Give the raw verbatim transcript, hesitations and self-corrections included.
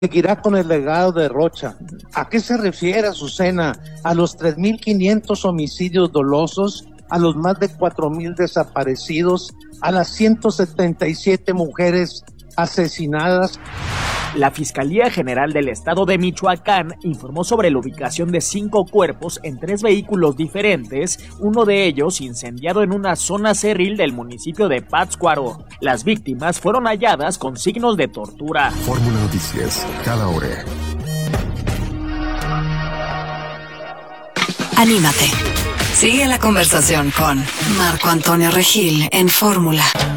seguirá con el legado de Rocha. ¿A qué se refiere, Azucena? ¿A los tres mil quinientos homicidios dolosos? ¿A los más de cuatro mil desaparecidos? ¿A las ciento setenta y siete mujeres asesinadas? La Fiscalía General del Estado de Michoacán informó sobre la ubicación de cinco cuerpos en tres vehículos diferentes, uno de ellos incendiado en una zona cerril del municipio de Pátzcuaro. Las víctimas fueron halladas con signos de tortura. Fórmula Noticias, cada hora. Anímate. Sigue la conversación con Marco Antonio Regil en Fórmula.